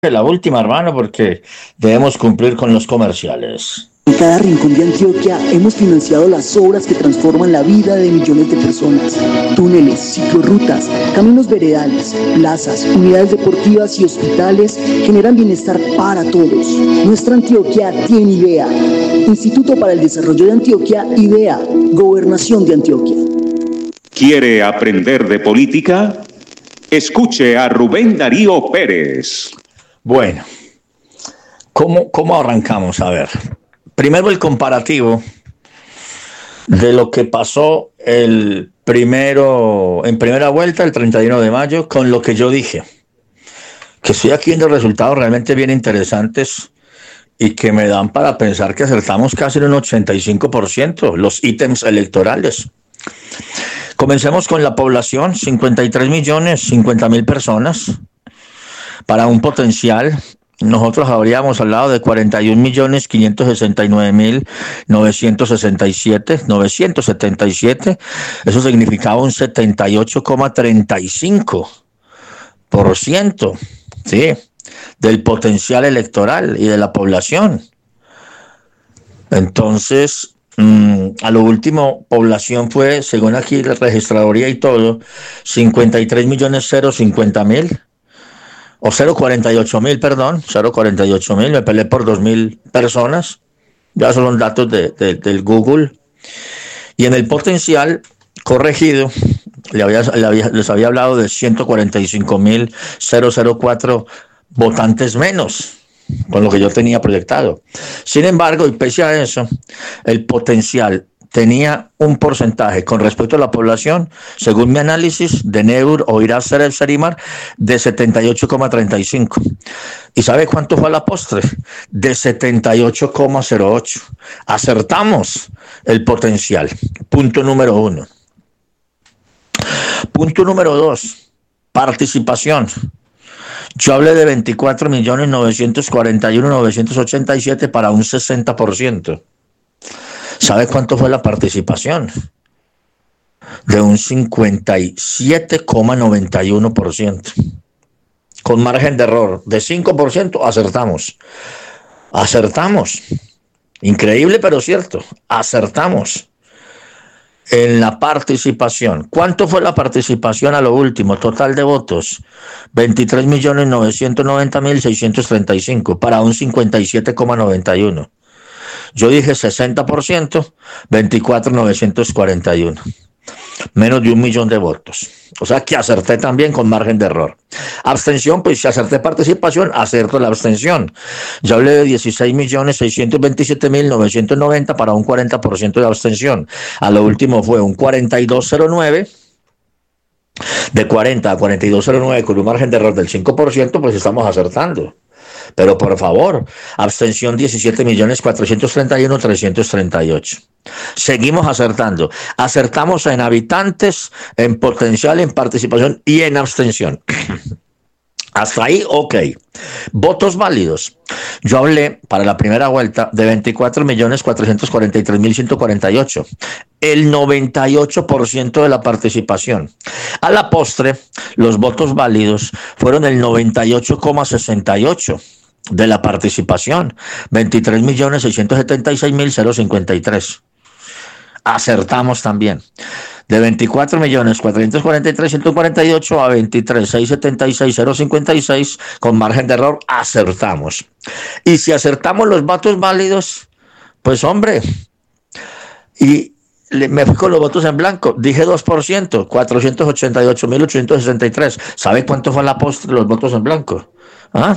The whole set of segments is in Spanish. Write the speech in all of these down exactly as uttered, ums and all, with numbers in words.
La última, hermano, porque debemos cumplir con los comerciales. En cada rincón de Antioquia hemos financiado las obras que transforman la vida de millones de personas. Túneles, ciclorrutas, caminos veredales, plazas, unidades deportivas y hospitales generan bienestar para todos. Nuestra Antioquia tiene idea. Instituto para el Desarrollo de Antioquia, IDEA, Gobernación de Antioquia. ¿Quiere aprender de política? Escuche a Rubén Darío Pérez. Bueno, ¿cómo, cómo arrancamos? A ver, primero el comparativo de lo que pasó el primero, en primera vuelta, el treinta y uno de mayo, con lo que yo dije. Que estoy aquí viendo resultados realmente bien interesantes y que me dan para pensar que acertamos casi en un ochenta y cinco por ciento los ítems electorales. Comencemos con la población, cincuenta y tres millones, cincuenta mil personas. Para un potencial, nosotros habríamos hablado de cuarenta y un millones quinientos sesenta y nueve mil novecientos sesenta y siete, novecientos setenta y siete. Eso significaba un setenta y ocho coma treinta y cinco por ciento, ¿sí?, del potencial electoral y de la población. Entonces, mmm, a lo último, población fue, según aquí la registraduría y todo, cincuenta y tres millones cincuenta mil. O cero cuarenta y ocho mil, perdón, cero cuarenta y ocho mil, me peleé por dos mil personas, ya son los datos de, de, del Google. Y en el potencial corregido, le había, le había, les había hablado de ciento cuarenta y cinco mil cuatro votantes menos, con lo que yo tenía proyectado. Sin embargo, y pese a eso, el potencial tenía un porcentaje con respecto a la población, según mi análisis de Neur o Irás Seref Serimar, de setenta y ocho coma treinta y cinco. ¿Y sabe cuánto fue a la postre? De setenta y ocho coma cero ocho. Acertamos el potencial. Punto número uno. Punto número dos. Participación. Yo hablé de veinticuatro millones novecientos cuarenta y uno mil novecientos ochenta y siete para un sesenta por ciento. ¿Sabe cuánto fue la participación? De un cincuenta y siete coma noventa y uno por ciento. Con margen de error de cinco por ciento, acertamos. Acertamos. Increíble, pero cierto. Acertamos en la participación. ¿Cuánto fue la participación a lo último? Total de votos, veintitrés millones novecientos noventa mil seiscientos treinta y cinco para un cincuenta y siete coma noventa y uno. Yo dije sesenta por ciento, veinticuatro mil novecientos cuarenta y uno. Menos de un millón de votos. O sea que acerté también con margen de error. Abstención, pues si acerté participación, acierto la abstención. Yo hablé de dieciséis millones seiscientos veintisiete mil novecientos noventa para un cuarenta por ciento de abstención. A lo último fue un cuarenta y dos coma cero nueve. De cuarenta a cuarenta y dos coma cero nueve con un margen de error del cinco por ciento, pues estamos acertando. Pero por favor, abstención diecisiete millones cuatrocientos treinta y uno mil trescientos treinta y ocho. Seguimos acertando. Acertamos en habitantes, en potencial, en participación y en abstención. Hasta ahí, ok. Votos válidos. Yo hablé para la primera vuelta de veinticuatro millones cuatrocientos cuarenta y tres mil ciento cuarenta y ocho. El noventa y ocho por ciento de la participación. A la postre, los votos válidos fueron el noventa y ocho coma sesenta y ocho de la participación. veintitrés millones seiscientos setenta y seis mil cincuenta y tres. Acertamos también. De veinticuatro millones cuatrocientos cuarenta y tres mil ciento cuarenta y ocho a veintitrés mil seiscientos setenta y seis mil cincuenta y seis, con margen de error, acertamos. Y si acertamos los votos válidos, pues hombre, y me fui con los votos en blanco, dije dos por ciento, cuatrocientos ochenta y ocho mil ochocientos sesenta y tres. ¿Sabe cuánto fue la postre los votos en blanco? ¿Ah?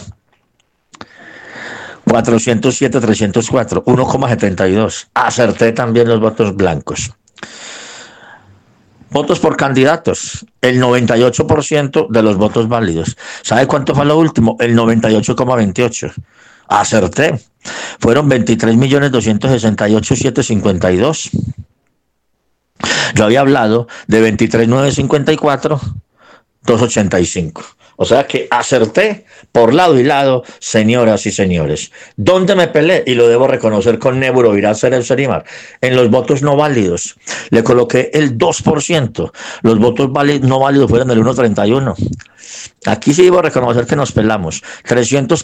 cuatrocientos siete mil trescientos cuatro, uno coma setenta y dos. Acerté también los votos blancos. Votos por candidatos, el noventa y ocho por ciento de los votos válidos. ¿Sabe cuánto fue lo último? El noventa y ocho coma veintiocho. Acerté. Fueron veintitrés millones doscientos sesenta y ocho mil setecientos cincuenta y dos. Yo había hablado de veintitrés mil novecientos cincuenta y cuatro mil doscientos ochenta y cinco. O sea que acerté por lado y lado, señoras y señores. ¿Dónde me peleé? Y lo debo reconocer con Neuroviral Cerebcerimar. En los votos no válidos. Le coloqué el dos por ciento. Los votos no válidos fueron del uno punto treinta y uno. Aquí sí debo reconocer que nos pelamos. trescientos